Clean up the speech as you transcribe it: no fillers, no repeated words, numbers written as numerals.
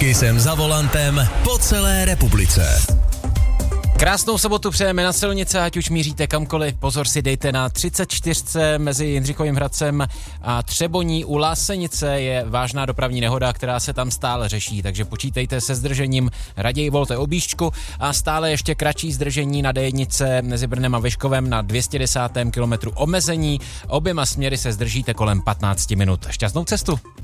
Kisem za volantem po celé republice. Krásnou sobotu přejeme na silnice, ať už míříte kamkoliv. Pozor si dejte na 34 mezi Jindřichovým Hradcem a Třeboní u Lásenice je vážná dopravní nehoda, která se tam stále řeší, takže počítejte se zdržením, raději volte objížďku a stále ještě kratší zdržení na D1 mezi Brnem a Vyškovem na 210. kilometru omezení. Oběma směry se zdržíte kolem 15 minut. Šťastnou cestu.